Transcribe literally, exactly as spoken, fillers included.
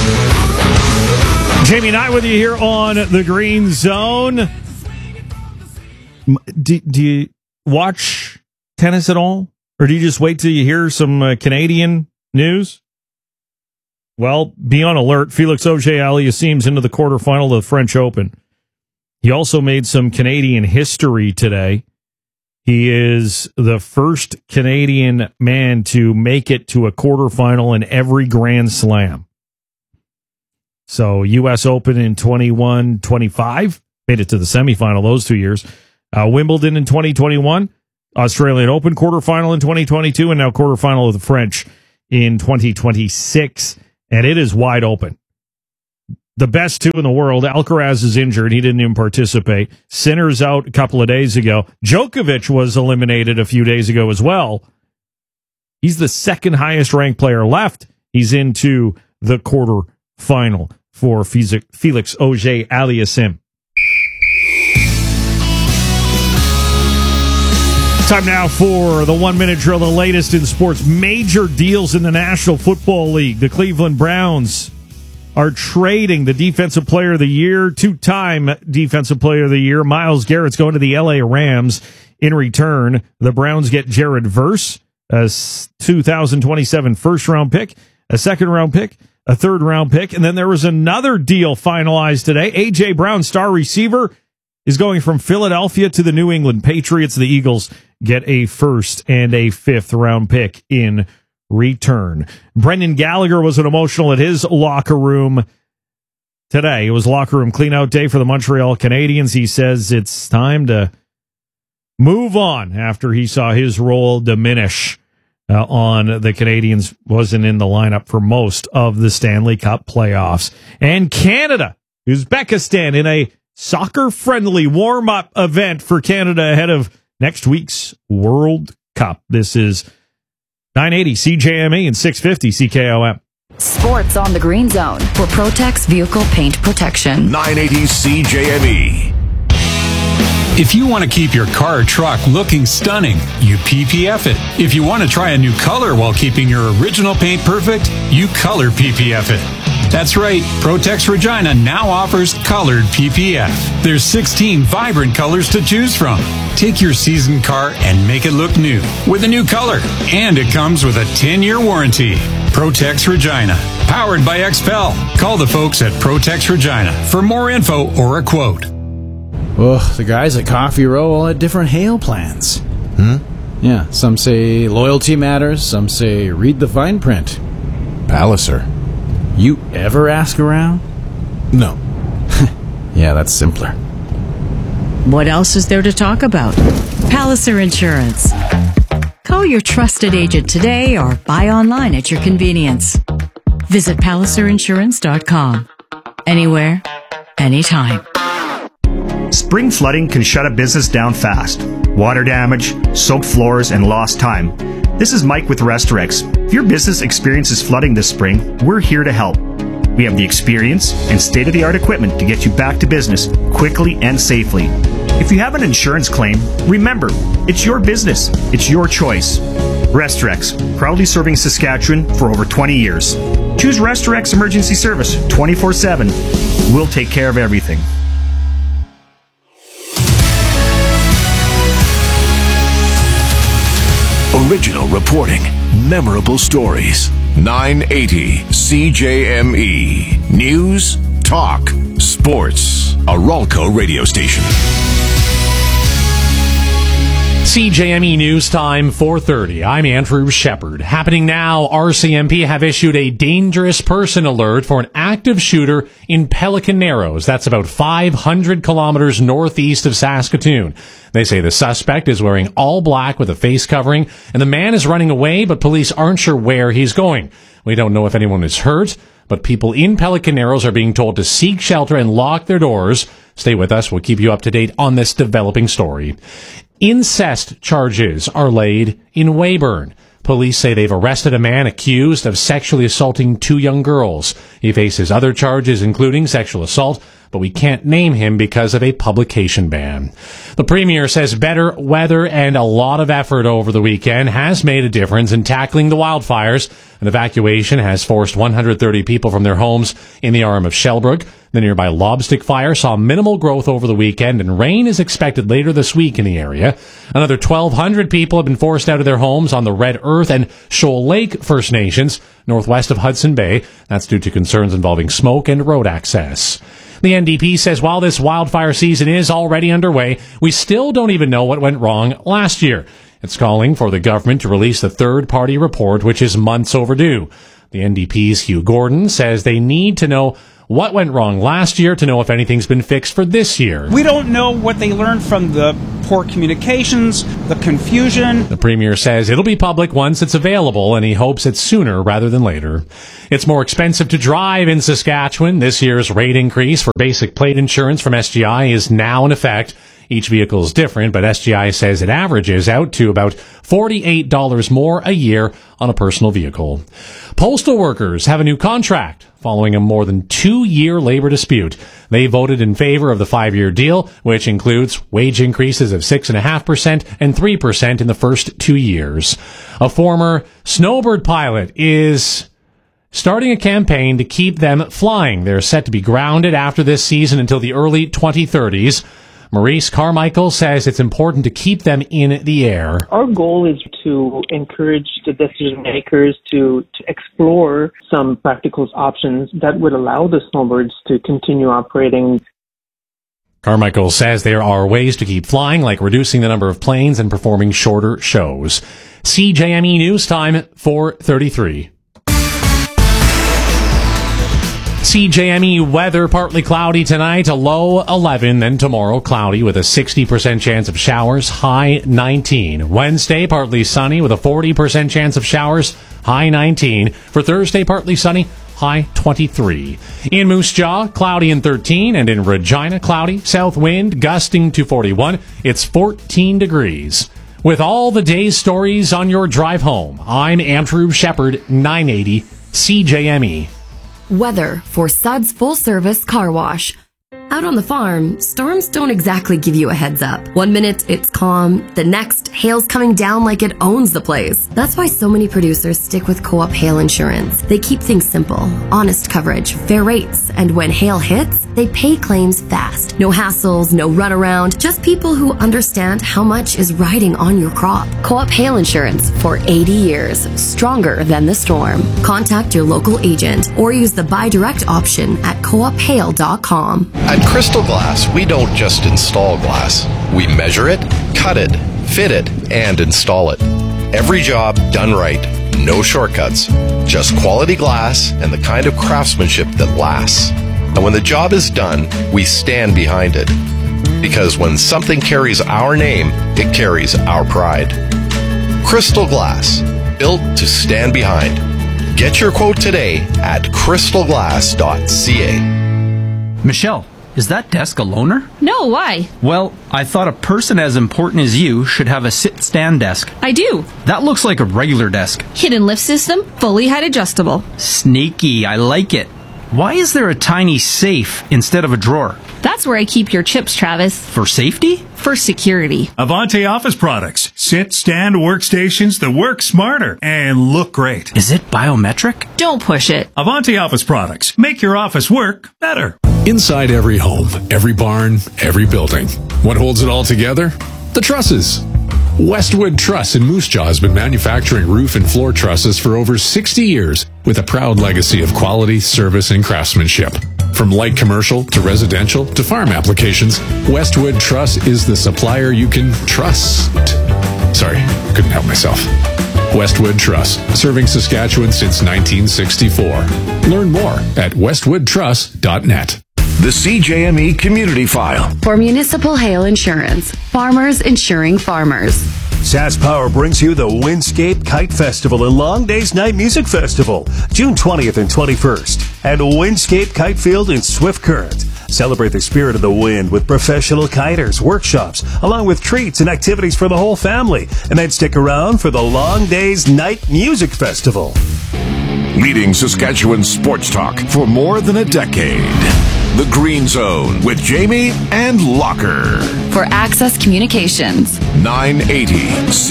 Jamie Knight with you here on the Green Zone. Do, do you watch tennis at all? Or do you just wait till you hear some uh, Canadian news? Well, be on alert. Felix Auger-Aliassime's into the quarterfinal of the French Open. He also made some Canadian history today. He is the first Canadian man to make it to a quarterfinal in every Grand Slam. So U S Open in twenty-one twenty-five, made it to the semifinal those two years. Uh, Wimbledon in twenty twenty-one, Australian Open quarterfinal in twenty twenty-two, and now quarterfinal of the French in twenty twenty-six. And it is wide open. The best two in the world. Alcaraz is injured. He didn't even participate. Sinner's out a couple of days ago. Djokovic was eliminated a few days ago as well. He's the second highest ranked player left. He's into the quarterfinal for Felix Auger-Aliassime. Time now for the one-minute drill, the latest in sports. Major deals in the National Football League. The Cleveland Browns are trading the Defensive Player of the Year, two-time Defensive Player of the Year. Myles Garrett's going to the L A Rams. In return, the Browns get Jared Verse, a two thousand twenty-seven first-round pick, a second-round pick, a third-round pick, and then there was another deal finalized today. A J. Brown, star receiver, is going from Philadelphia to the New England Patriots. The Eagles get a first and a fifth-round pick in return. Brendan Gallagher wasn't emotional at his locker room today. It was locker room cleanout day for the Montreal Canadiens. He says it's time to move on after he saw his role diminish uh, on the Canadiens. Wasn't in the lineup for most of the Stanley Cup playoffs. And Canada, Uzbekistan in a soccer-friendly warm-up event for Canada ahead of next week's World Cup. This is nine eighty C J M E and six fifty C K O M. Sports on the Green Zone for Protex Vehicle Paint Protection. nine eighty C J M E. If you want to keep your car or truck looking stunning, you P P F it. If you want to try a new color while keeping your original paint perfect, you color P P F it. That's right, Protex Regina now offers colored P P F. There's sixteen vibrant colors to choose from. Take your seasoned car and make it look new with a new color. And it comes with a ten-year warranty. Protex Regina, powered by X P E L. Call the folks at Protex Regina for more info or a quote. Well, the guys at Coffee Row all had different hail plans. Hmm? Yeah, some say loyalty matters, some say read the fine print. Palliser. You ever ask around? No. Yeah, that's simpler. What else is there to talk about? Palliser Insurance. Call your trusted agent today or buy online at your convenience. Visit palliser insurance dot com. Anywhere, anytime. Spring flooding can shut a business down fast. Water damage, soaked floors, and lost time. This is Mike with Restorex. If your business experiences flooding this spring, we're here to help. We have the experience and state-of-the-art equipment to get you back to business quickly and safely. If you have an insurance claim, remember, it's your business. It's your choice. Restorex, proudly serving Saskatchewan for over twenty years. Choose Restorex Emergency Service twenty-four seven. We'll take care of everything. Original reporting, memorable stories. nine eighty C J M E. News, talk, sports. A Ralco radio station. C J M E News Time, four thirty. I'm Andrew Shepard. Happening now, R C M P have issued a dangerous person alert for an active shooter in Pelican Narrows. That's about five hundred kilometers northeast of Saskatoon. They say the suspect is wearing all black with a face covering, and the man is running away, but police aren't sure where he's going. We don't know if anyone is hurt, but people in Pelican Narrows are being told to seek shelter and lock their doors. Stay with us. We'll keep you up to date on this developing story. Incest charges are laid in Weyburn. Police say they've arrested a man accused of sexually assaulting two young girls. He faces other charges, including sexual assault, but we can't name him because of a publication ban. The Premier says better weather and a lot of effort over the weekend has made a difference in tackling the wildfires. An evacuation has forced one hundred thirty people from their homes in the arm of Shellbrook. The nearby Lobstick fire saw minimal growth over the weekend, and rain is expected later this week in the area. Another twelve hundred people have been forced out of their homes on the Red Earth and Shoal Lake First Nations, northwest of Hudson Bay. That's due to concerns involving smoke and road access. The N D P says while this wildfire season is already underway, we still don't even know what went wrong last year. It's calling for the government to release the third-party report, which is months overdue. The N D P's Hugh Gordon says they need to know what went wrong last year to know if anything's been fixed for this year. We don't know what they learned from the poor communications, the confusion. The Premier says it'll be public once it's available, and he hopes it's sooner rather than later. It's more expensive to drive in Saskatchewan. This year's rate increase for basic plate insurance from S G I is now in effect. Each vehicle is different, but S G I says it averages out to about forty-eight dollars more a year on a personal vehicle. Postal workers have a new contract following a more than two-year labor dispute. They voted in favor of the five-year deal, which includes wage increases of six point five percent and three percent in the first two years. A former snowbird pilot is starting a campaign to keep them flying. They're set to be grounded after this season until the early twenty thirties. Maurice Carmichael says it's important to keep them in the air. Our goal is to encourage the decision makers to, to explore some practical options that would allow the snowbirds to continue operating. Carmichael says there are ways to keep flying, like reducing the number of planes and performing shorter shows. C J M E News Time, four thirty-three. C J M E weather, partly cloudy tonight, a low eleven, then tomorrow cloudy with a sixty percent chance of showers, high nineteen. Wednesday, partly sunny with a forty percent chance of showers, high nineteen. For Thursday, partly sunny, high twenty-three. In Moose Jaw, cloudy and thirteen, and in Regina, cloudy, south wind gusting to forty-one. It's fourteen degrees. With all the day's stories on your drive home, I'm Andrew Shepard, nine eighty C J M E. Weather for Suds Full Service Car Wash. Out on the farm, storms don't exactly give you a heads up. One minute it's calm, the next, hail's coming down like it owns the place. That's why so many producers stick with Co-op Hail Insurance. They keep things simple, honest coverage, fair rates, and when hail hits, they pay claims fast. No hassles, no runaround, just people who understand how much is riding on your crop. Co-op Hail Insurance for eighty years, stronger than the storm. Contact your local agent or use the buy direct option at co op hail dot com. At Crystal Glass, we don't just install glass. We measure it, cut it, fit it, and install it. Every job done right. No shortcuts. Just quality glass and the kind of craftsmanship that lasts. And when the job is done, we stand behind it. Because when something carries our name, it carries our pride. Crystal Glass, built to stand behind. Get your quote today at crystal glass dot c a. Michelle, is that desk a loaner? No, why? Well, I thought a person as important as you should have a sit-stand desk. I do. That looks like a regular desk. Hidden lift system, fully height adjustable. Sneaky, I like it. Why is there a tiny safe instead of a drawer? That's where I keep your chips, Travis. For safety? For security. Avante Office products. Sit, stand workstations that work smarter and look great. Is it biometric? Don't push it. Avante Office products. Make your office work better. Inside every home, every barn, every building. What holds it all together? The trusses. Westwood Truss in Moose Jaw has been manufacturing roof and floor trusses for over sixty years with a proud legacy of quality, service, and craftsmanship. From light commercial to residential to farm applications, Westwood Truss is the supplier you can trust. Sorry, couldn't help myself. Westwood Truss, serving Saskatchewan since nineteen sixty-four. Learn more at westwood truss dot net. The C J M E Community File. For Municipal Hail Insurance, farmers insuring farmers. SaskPower brings you the Windscape Kite Festival and Long Days Night Music Festival, June twentieth and twenty-first, at Windscape Kite Field in Swift Current. Celebrate the spirit of the wind with professional kiters, workshops, along with treats and activities for the whole family. And then stick around for the Long Days Night Music Festival. Leading Saskatchewan sports talk for more than a decade. The Green Zone with Jamie and Locker. For Access Communications. nine eighty C